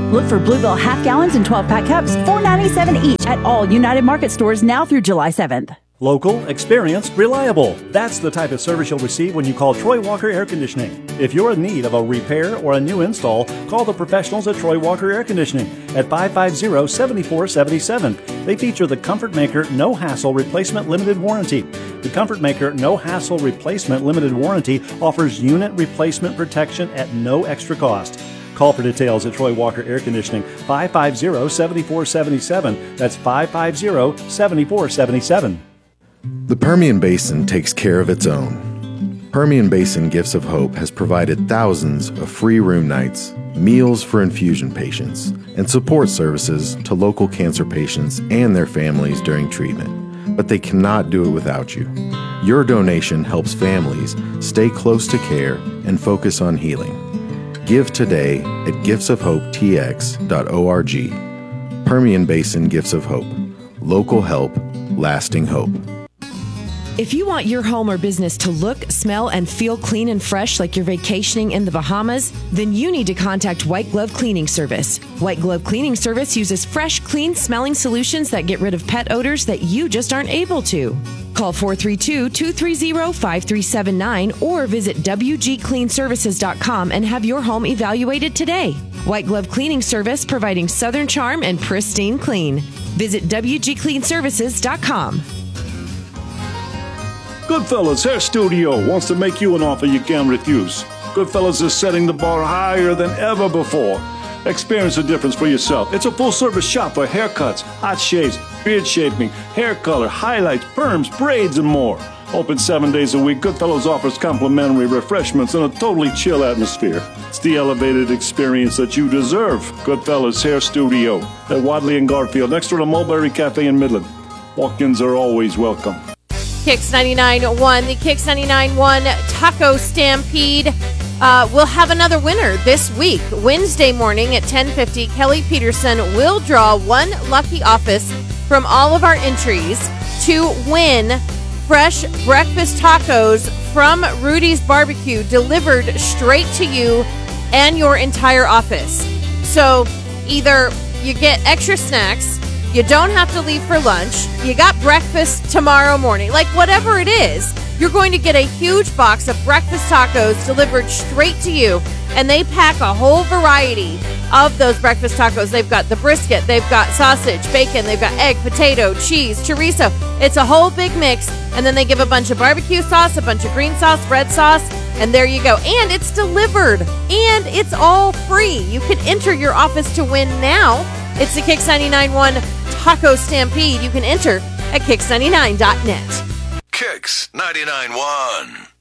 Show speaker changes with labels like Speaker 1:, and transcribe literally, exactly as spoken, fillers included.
Speaker 1: Look for Bluebell half gallons and twelve pack cups, four ninety-seven each at all United Market stores now through July seventh.
Speaker 2: Local, experienced, reliable. That's the type of service you'll receive when you call Troy Walker Air Conditioning. If you're in need of a repair or a new install, call the professionals at Troy Walker Air Conditioning at five five zero, seven four seven seven. They feature the Comfort Maker No Hassle Replacement Limited Warranty. The Comfort Maker No Hassle Replacement Limited Warranty offers unit replacement protection at no extra cost. Call for details at Troy Walker Air Conditioning, five five zero, seven four seven seven. That's five five zero, seven four seven seven.
Speaker 3: The Permian Basin takes care of its own. Permian Basin Gifts of Hope has provided thousands of free room nights, meals for infusion patients, and support services to local cancer patients and their families during treatment. But they cannot do it without you. Your donation helps families stay close to care and focus on healing. Give today at gifts of hope t x dot org. Permian Basin Gifts of Hope. Local help, lasting hope.
Speaker 4: If you want your home or business to look, smell, and feel clean and fresh like you're vacationing in the Bahamas, then you need to contact White Glove Cleaning Service. White Glove Cleaning Service uses fresh, clean-smelling solutions that get rid of pet odors that you just aren't able to. Call four three two, two three zero, five three seven nine or visit w g clean services dot com and have your home evaluated today. White Glove Cleaning Service, providing Southern charm and pristine clean. Visit w g clean services dot com.
Speaker 5: Goodfellas Hair Studio wants to make you an offer you can't refuse. Goodfellas is setting the bar higher than ever before. Experience the difference for yourself. It's a full-service shop for haircuts, hot shaves, beard shaping, hair color, highlights, perms, braids, and more. Open seven days a week, Goodfellas offers complimentary refreshments in a totally chill atmosphere. It's the elevated experience that you deserve. Goodfellas Hair Studio at Wadley and Garfield, next to the Mulberry Cafe in Midland. Walk-ins are always welcome.
Speaker 6: Kicks ninety-nine point one, the Kicks ninety-nine point one Taco Stampede. Uh, we'll have another winner this week. Wednesday morning at ten fifty, Kelly Peterson will draw one lucky office from all of our entries to win fresh breakfast tacos from Rudy's Barbecue delivered straight to you and your entire office. So either you get extra snacks, you don't have to leave for lunch, you got breakfast tomorrow morning, like whatever it is, you're going to get a huge box of breakfast tacos delivered straight to you. And they pack a whole variety of those breakfast tacos. They've got the brisket, they've got sausage, bacon, they've got egg, potato, cheese, chorizo. It's a whole big mix. And then they give a bunch of barbecue sauce, a bunch of green sauce, red sauce, and there you go. And it's delivered. And it's all free. You can enter your office to win now. It's the Kicks ninety-nine point one Taco Stampede. You can enter at kicks ninety-nine dot net.
Speaker 7: Kicks ninety-nine point one.